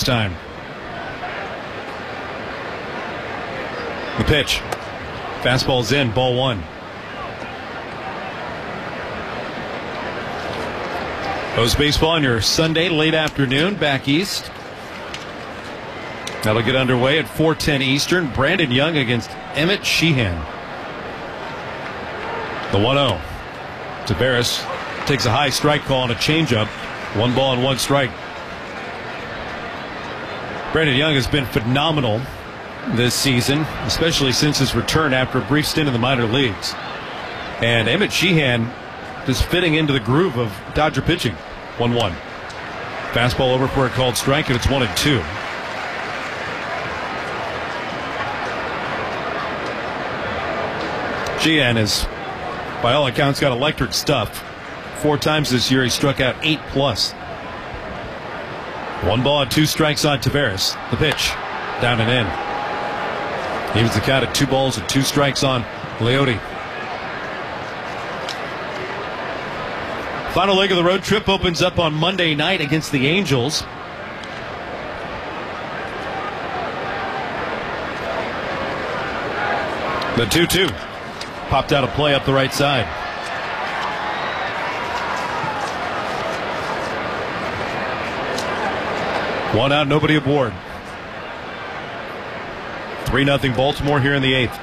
first time. The pitch. Fastball's in, ball one. Post baseball on your Sunday late afternoon back east. That'll get underway at 4:10 Eastern. Brandon Young against Emmett Sheehan. The 1-0. Taveras takes a high strike call on a changeup. 1 strike. Brandon Young has been phenomenal this season, especially since his return after a brief stint in the minor leagues. And Emmett Sheehan just fitting into the groove of Dodger pitching. 1-1. Fastball over for a called strike, and it's 1-2. Sheehan has, by all accounts, got electric stuff. 4 times this year he struck out 8+. 1 strikes on Taveras. The pitch, down and in. Evens the count at 2 strikes on Leote. Final leg of the road trip opens up on Monday night against the Angels. The 2-2 popped out of play up the right side. One out, nobody aboard. 3-0 Baltimore here in the 8th.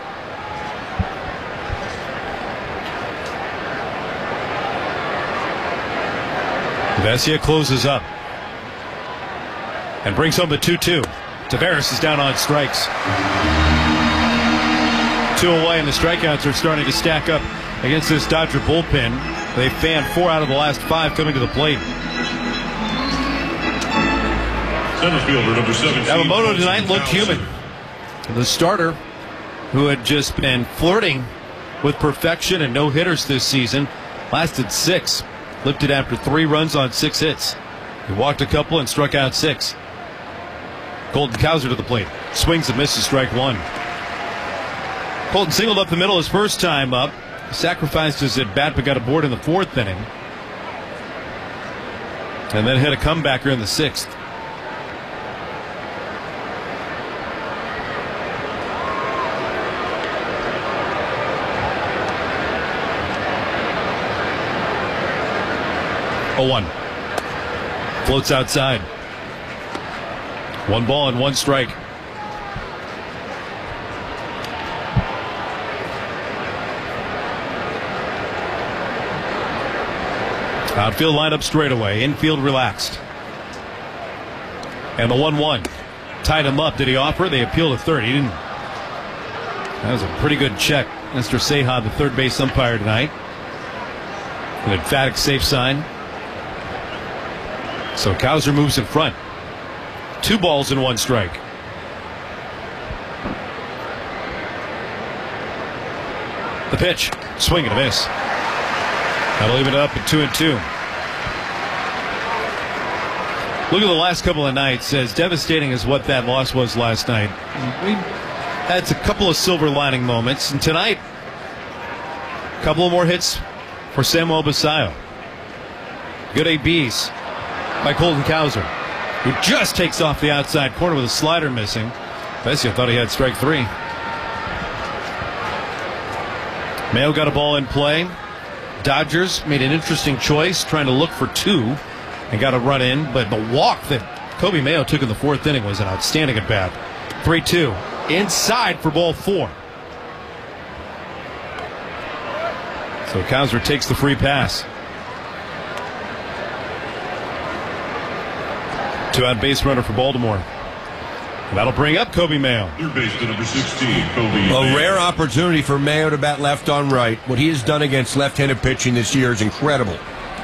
Vesia closes up and brings home the 2-2. Taveras is down on strikes. 2 away, and the strikeouts are starting to stack up against this Dodger bullpen. They fanned 4 out of the last 5 coming to the plate. Center fielder number 17. Yamamoto tonight looked human. The starter, who had just been flirting with perfection and no hitters this season, lasted 6. Lifted after 3 runs on 6 hits. He walked a couple and struck out 6. Colton Cowser to the plate. Swings and misses, strike 1. Colton singled up the middle his first time up. Sacrificed his at bat but got aboard in the 4th inning. And then hit a comebacker in the 6th. Oh, 1. Floats outside. 1 strike. Outfield lineup straightaway. Infield relaxed. And the 1-1. Tied him up. Did he offer? They appealed to third. He didn't. That was a pretty good check. Mr. Seha, the third base umpire tonight. An emphatic safe sign. So Cowser moves in front. 2 balls and 1 strike. The pitch. Swing and a miss. That'll leave it up at 2-2. Look at the last couple of nights. As devastating as what that loss was last night, we had a couple of silver lining moments. And tonight, a couple of more hits for Samuel Basallo. Good ABs by Colton Cowser, who just takes off the outside corner with a slider missing. Vesia thought he had strike 3. Mayo got a ball in play. Dodgers made an interesting choice, trying to look for 2, and got a run in. But the walk that Kobe Mayo took in the 4th inning was an outstanding at bat. 3-2 inside for ball 4. So Cowser takes the free pass. 2-out base runner for Baltimore. And that'll bring up Kobe Mayo. Third base to number 16, Kobe. A rare opportunity for Mayo to bat left on right. What he has done against left-handed pitching this year is incredible.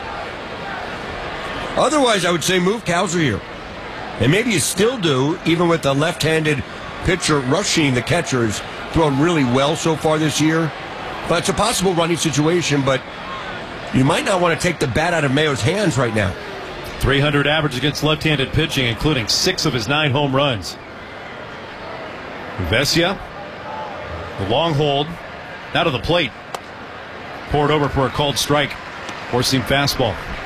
Otherwise, I would say move Cowser here. And maybe you still do, even with the left-handed pitcher rushing the catcher has thrown really well so far this year. But it's a possible running situation, but you might not want to take the bat out of Mayo's hands right now. 300 average against left-handed pitching, including 6 of his 9 home runs. Vesia, the long hold, out of the plate. Poured over for a called strike. Four-seam fastball.